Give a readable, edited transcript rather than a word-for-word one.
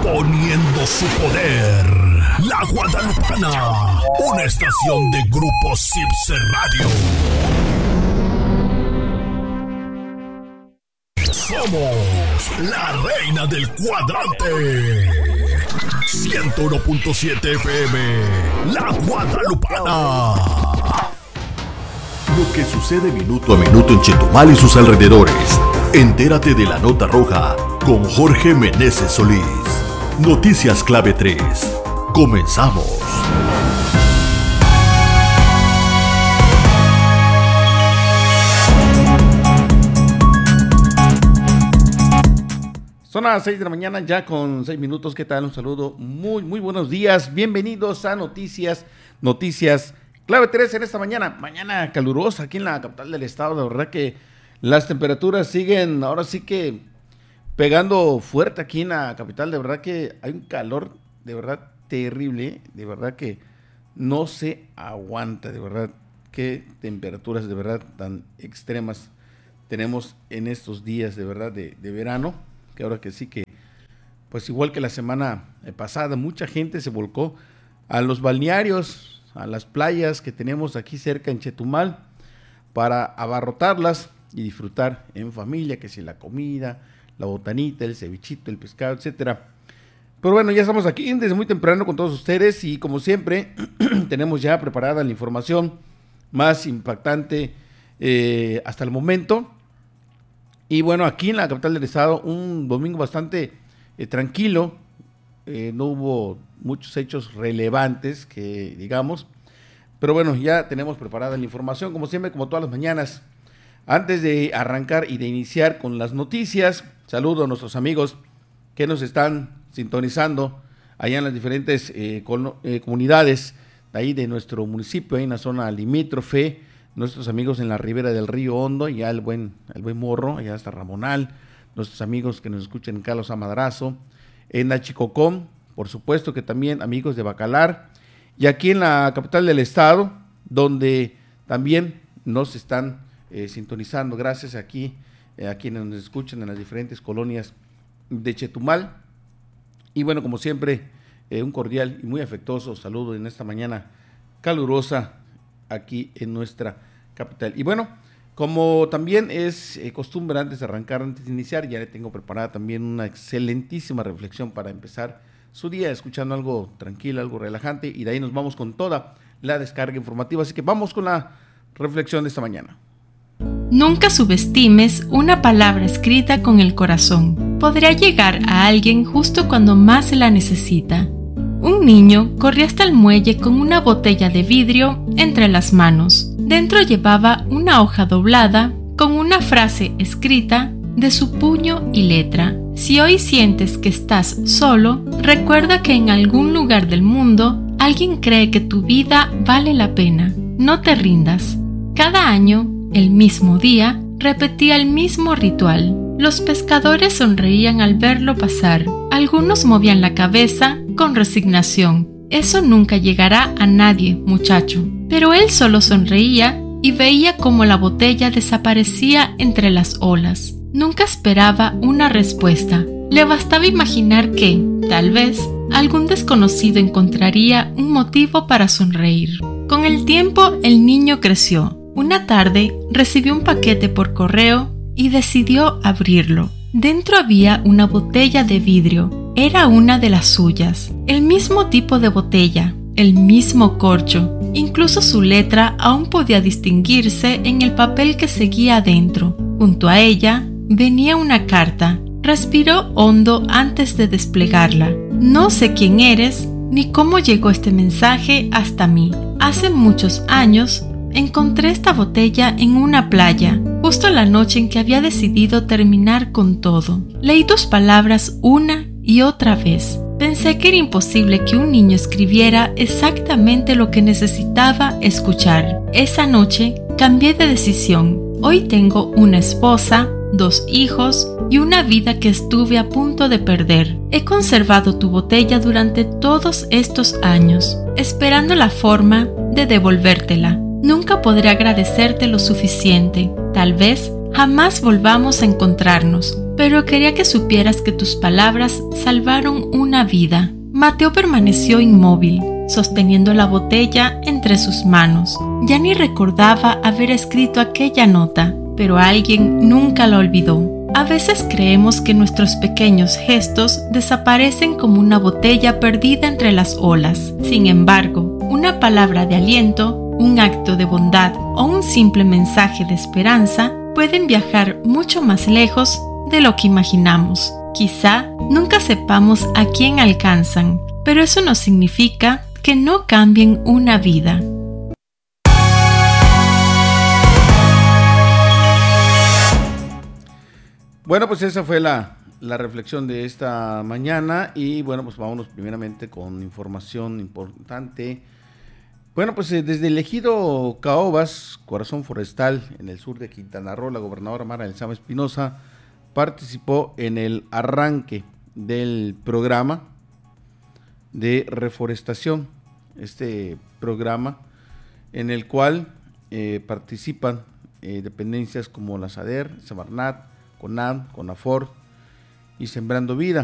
poniendo su poder. La Guadalupana, una estación de Grupo Sipse Radio. Somos la reina del cuadrante. 101.7 FM, La Guadalupana. Lo que sucede minuto a minuto en Chetumal y sus alrededores. Entérate de la nota roja con Jorge Meneses Solís. Noticias Clave 3. Comenzamos. Son las 6 de la mañana, ya con 6 minutos. ¿Qué tal? Un saludo. Muy buenos días. Bienvenidos a Noticias Clave 3 en esta mañana. Mañana calurosa aquí en la capital del estado. De verdad que las temperaturas siguen, ahora sí que pegando fuerte aquí en la capital. De verdad que hay un calor de verdad terrible. De verdad que no se aguanta. De verdad, qué temperaturas de verdad tan extremas tenemos en estos días de verdad de verano. Que ahora que sí que, pues igual que la semana pasada, mucha gente se volcó a los balnearios, a las playas que tenemos aquí cerca en Chetumal, para abarrotarlas y disfrutar en familia, que si la comida, la botanita, el cevichito, el pescado, etcétera. Pero bueno, ya estamos aquí desde muy temprano con todos ustedes y como siempre tenemos ya preparada la información más impactante hasta el momento. Y bueno, aquí en la capital del estado, un domingo bastante tranquilo, no hubo muchos hechos relevantes que digamos, pero bueno, ya tenemos preparada la información, como siempre, como todas las mañanas. Antes de arrancar y de iniciar con las noticias, saludo a nuestros amigos que nos están sintonizando allá en las diferentes comunidades de ahí de nuestro municipio, ahí en la zona limítrofe. Nuestros amigos en la ribera del río Hondo, ya el buen Morro, allá está Ramonal, nuestros amigos que nos escuchan en Carlos Amadrazo, en Achicocón, por supuesto que también amigos de Bacalar, y aquí en la capital del estado, donde también nos están sintonizando, gracias aquí a quienes nos escuchan en las diferentes colonias de Chetumal. Y bueno, como siempre, un cordial y muy afectuoso saludo en esta mañana calurosa aquí en nuestra capital. Y bueno, como también es costumbre antes de iniciar, ya le tengo preparada también una excelentísima reflexión para empezar su día escuchando algo tranquilo, algo relajante, y de ahí nos vamos con toda la descarga informativa. Así que vamos con la reflexión de esta mañana. Nunca subestimes una palabra escrita con el corazón. Podría llegar a alguien justo cuando más se la necesita. Un niño corrió hasta el muelle con una botella de vidrio entre las manos. Dentro llevaba una hoja doblada con una frase escrita de su puño y letra. Si hoy sientes que estás solo, recuerda que en algún lugar del mundo alguien cree que tu vida vale la pena. No te rindas. Cada año, el mismo día, repetía el mismo ritual. Los pescadores sonreían al verlo pasar. Algunos movían la cabeza con resignación. Eso nunca llegará a nadie, muchacho. Pero él solo sonreía y veía cómo la botella desaparecía entre las olas. Nunca esperaba una respuesta. Le bastaba imaginar que, tal vez, algún desconocido encontraría un motivo para sonreír. Con el tiempo, el niño creció. Una tarde, recibió un paquete por correo y decidió abrirlo. Dentro había una botella de vidrio. Era una de las suyas. El mismo tipo de botella, el mismo corcho. Incluso su letra aún podía distinguirse en el papel que seguía adentro. Junto a ella venía una carta. Respiró hondo antes de desplegarla. No sé quién eres ni cómo llegó este mensaje hasta mí. Hace muchos años encontré esta botella en una playa, justo la noche en que había decidido terminar con todo. Leí tus palabras una y otra vez. Pensé que era imposible que un niño escribiera exactamente lo que necesitaba escuchar. Esa noche cambié de decisión. Hoy tengo una esposa, 2 hijos y una vida que estuve a punto de perder. He conservado tu botella durante todos estos años, esperando la forma de devolvértela. Nunca podré agradecerte lo suficiente. Tal vez jamás volvamos a encontrarnos, pero quería que supieras que tus palabras salvaron una vida. Mateo permaneció inmóvil, sosteniendo la botella entre sus manos. Ya ni recordaba haber escrito aquella nota, pero alguien nunca la olvidó. A veces creemos que nuestros pequeños gestos desaparecen como una botella perdida entre las olas. Sin embargo, una palabra de aliento, un acto de bondad o un simple mensaje de esperanza pueden viajar mucho más lejos de lo que imaginamos. Quizá nunca sepamos a quién alcanzan, pero eso no significa que no cambien una vida. Bueno, pues esa fue la reflexión de esta mañana y bueno, pues vámonos primeramente con información importante. Bueno, pues desde el ejido Caobas, Corazón Forestal, en el sur de Quintana Roo, la gobernadora Mara Lezama Espinosa participó en el arranque del programa de reforestación. Este programa en el cual participan dependencias como la SADER, Semarnat, CONAD, CONAFOR y Sembrando Vida.